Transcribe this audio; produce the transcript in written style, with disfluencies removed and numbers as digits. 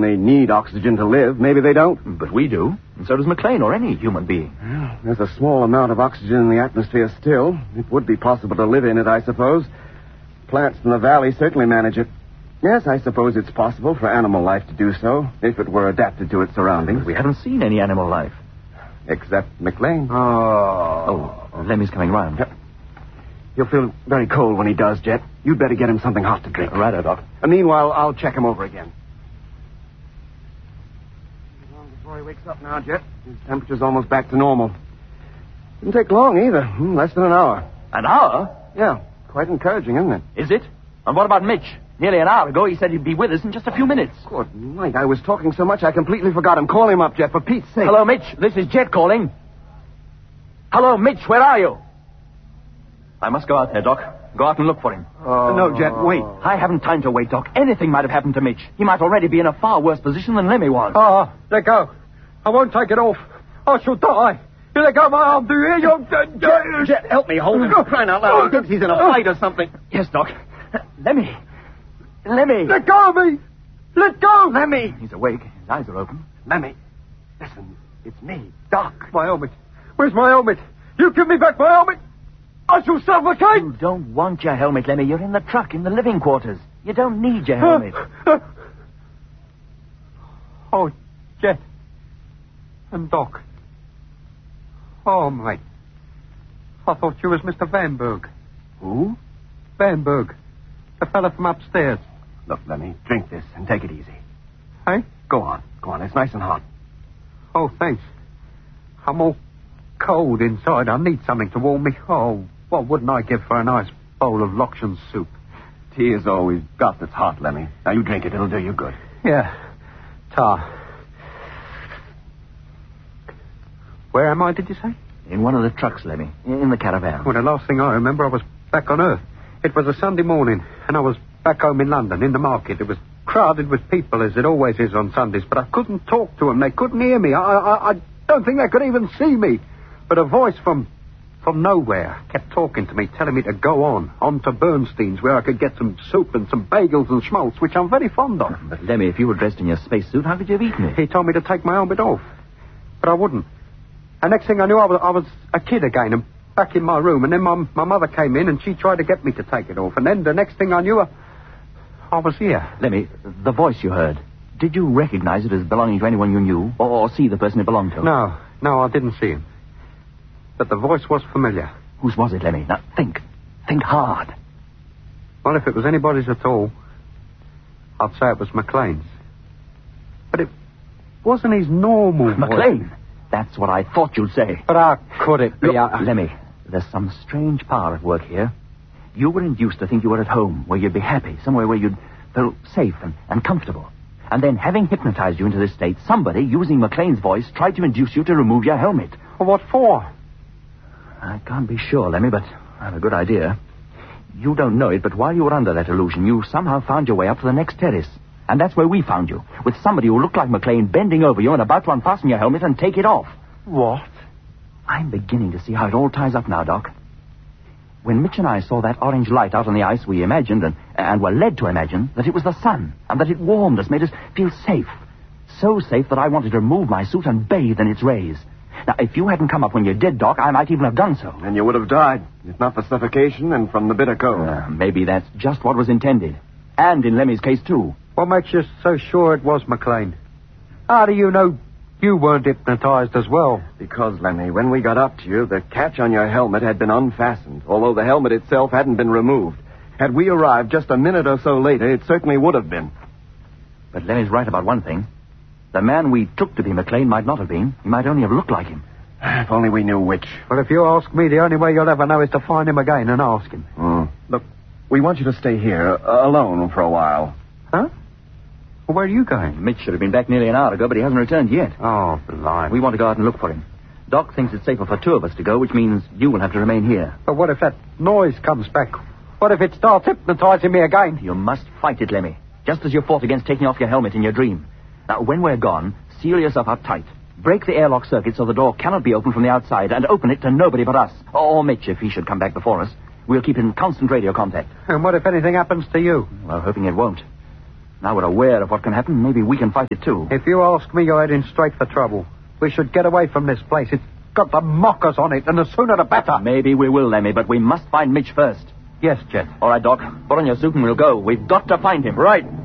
saying they need oxygen to live. Maybe they don't. But we do. And so does McLean or any human being. Well, there's a small amount of oxygen in the atmosphere still. It would be possible to live in it, I suppose. Plants in the valley certainly manage it. Yes, I suppose it's possible for animal life to do so, if it were adapted to its surroundings. We haven't seen any animal life. Except McLean. Oh, Lemmy's coming round. Yep. He'll feel very cold when he does, Jet. You'd better get him something hot to drink. Righto, Doc. Meanwhile, I'll check him over again. Long before he wakes up now, Jet. His temperature's almost back to normal. Didn't take long either. Less than an hour. An hour? Yeah. Quite encouraging, isn't it? Is it? And what about Mitch? Nearly an hour ago, he said he'd be with us in just a few minutes. Good night. I was talking so much I completely forgot him. Call him up, Jet, for Pete's sake. Hello, Mitch. This is Jet calling. Hello, Mitch. Where are you? I must go out there, Doc. Go out and look for him. No, Jet, wait. I haven't time to wait, Doc. Anything might have happened to Mitch. He might already be in a far worse position than Lemmy was. Let go. I won't take it off. I shall die. You let go of my arm, do you hear? Jet, help me. Hold him. Crying out loud. He thinks he's in a fight or something. Yes, Doc. Lemmy. Let go of me. Let go. Lemmy. He's awake. His eyes are open. Lemmy. Listen, it's me, Doc. My helmet. Where's my helmet? You give me back my helmet. I shall suffocate. You don't want your helmet, Lemmy. You're in the truck, in the living quarters. You don't need your helmet. Oh, Jet. And Doc. Oh, mate. I thought you was Mr. Vanberg. Who? Vanberg. The fella from upstairs. Look, Lemmy, drink this and take it easy. Hey? Go on. It's nice and hot. Oh, thanks. I'm all cold inside. I need something to warm me. Oh, what wouldn't I give for a nice bowl of Lokshan soup? Tea is all we've got that's hot, Lemmy. Now, you drink it. It'll do you good. Yeah. Tar. Where am I, did you say? In one of the trucks, Lemmy. In the caravan. Well, the last thing I remember, I was back on Earth. It was a Sunday morning, and I was back home in London, in the market. It was crowded with people, as it always is on Sundays, but I couldn't talk to them. They couldn't hear me. I don't think they could even see me. But a voice from nowhere kept talking to me, telling me to go on to Bernstein's, where I could get some soup and some bagels and schmaltz, which I'm very fond of. But, Lemmy, if you were dressed in your spacesuit, how could you have eaten it? He told me to take my helmet off, but I wouldn't. And next thing I knew, I was a kid again, and back in my room. And then my mother came in, and she tried to get me to take it off. And then the next thing I knew, I was here. Lemmy, the voice you heard, did you recognize it as belonging to anyone you knew, or see the person it belonged to? No, I didn't see him. But the voice was familiar. Whose was it, Lemmy? Now, think hard. Well, if it was anybody's at all, I'd say it was McLean's. But it wasn't his normal McLean? voice. That's what I thought you'd say. But how could it be? Look, Lemmy, there's some strange power at work here. You were induced to think you were at home, where you'd be happy, somewhere where you'd feel safe and comfortable. And then, having hypnotized you into this state, somebody, using McLean's voice, tried to induce you to remove your helmet. Well, what for? I can't be sure, Lemmy, but I have a good idea. You don't know it, but while you were under that illusion, you somehow found your way up to the next terrace. And that's where we found you, with somebody who looked like McLean bending over you and about to unfasten your helmet and take it off. What? I'm beginning to see how it all ties up now, Doc. When Mitch and I saw that orange light out on the ice, we imagined, and were led to imagine, that it was the sun, and that it warmed us, made us feel safe. So safe that I wanted to remove my suit and bathe in its rays. Now, if you hadn't come up when you did, Doc, I might even have done so. And you would have died, if not for suffocation and from the bitter cold. Maybe that's just what was intended. And in Lemmy's case, too. What makes you so sure it was McLean? How do you know you weren't hypnotized as well? Because, Lemmy, when we got up to you, the catch on your helmet had been unfastened, although the helmet itself hadn't been removed. Had we arrived just a minute or so later, it certainly would have been. But Lemmy's right about one thing. The man we took to be McLean might not have been. He might only have looked like him. If only we knew which. Well, if you ask me, the only way you'll ever know is to find him again and ask him. Look, we want you to stay here, alone for a while. Huh? Well, where are you going? Mitch should have been back nearly an hour ago, but he hasn't returned yet. Oh, blimey. We want to go out and look for him. Doc thinks it's safer for two of us to go, which means you will have to remain here. But what if that noise comes back? What if it starts hypnotizing me again? You must fight it, Lemmy. Just as you fought against taking off your helmet in your dream. Now, when we're gone, seal yourself up tight. Break the airlock circuit so the door cannot be opened from the outside, and open it to nobody but us. Or Mitch, if he should come back before us. We'll keep in constant radio contact. And what if anything happens to you? Well, hoping it won't. Now we're aware of what can happen, maybe we can fight it too. If you ask me, you're heading straight for trouble. We should get away from this place. It's got the mockers on it, and the sooner the better. Maybe we will, Lemmy, but we must find Mitch first. Yes, Jet. All right, Doc. Put on your suit and we'll go. We've got to find him. Right.